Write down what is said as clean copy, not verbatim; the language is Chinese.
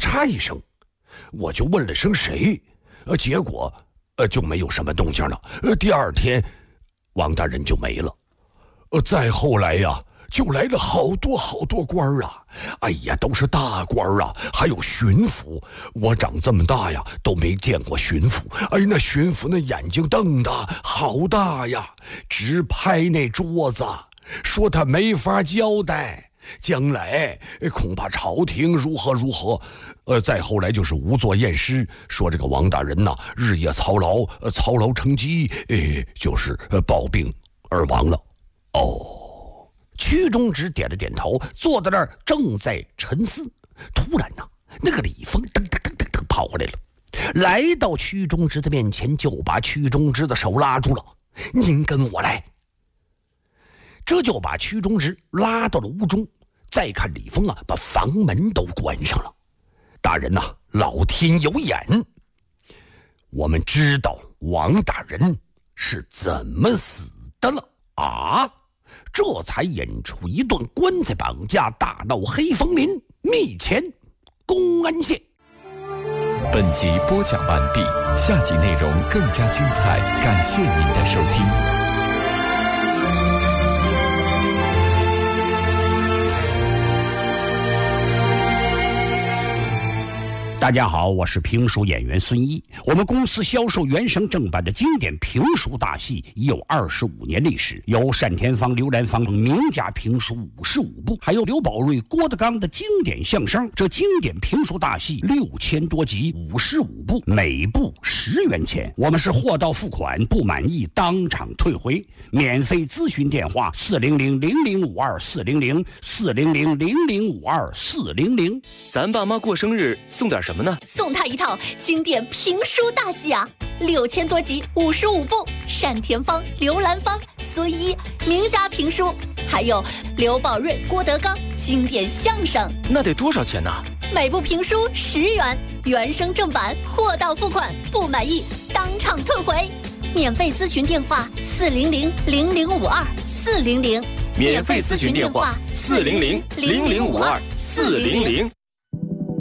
嚓一声，我就问了声谁，结果就没有什么动静了。第二天王大人就没了。再后来呀，就来了好多官啊，哎呀，都是大官啊，还有巡抚。我长这么大呀都没见过巡抚。哎，那巡抚那眼睛瞪得好大呀，直拍那桌子，说他没法交代，将来恐怕朝廷如何。再后来就是无作验尸，说这个王大人呐，日夜操劳成疾，就是暴病而亡了。屈中直点了点头，坐在那儿正在沉思。突然呢，那个李峰噔跑过来了，来到屈中直的面前，就把屈中直的手拉住了。您跟我来。这就把屈中直拉到了屋中。再看李峰把房门都关上了。大人呐，老天有眼，我们知道王大人是怎么死的了啊！这才引出一段棺材绑架大闹黑风林，密遣公安县。 本集播讲完毕，下集内容更加精彩，感谢您的收听。 大家好，我是评书演员孙一。我们公司销售原声正版的经典评书大戏已有25年历史，有单田芳、刘兰芳名家评书55部，还有刘宝瑞、郭德纲的经典相声。这经典评书大戏6000多集，55部，每部10元钱。我们是货到付款，不满意当场退回。免费咨询电话400-0052-400，400-0052-400。 咱爸妈过生日送点什么呢？ 送他一套经典评书大戏啊，6000多集，55部，单田芳、刘兰芳、孙一名家评书，还有刘宝瑞、郭德纲经典相声。 那得多少钱呢？ 每部评书10元，原声正版，货到付款，不满意当场退回。免费咨询电话400-0052-400， 免费咨询电话400-0052-400。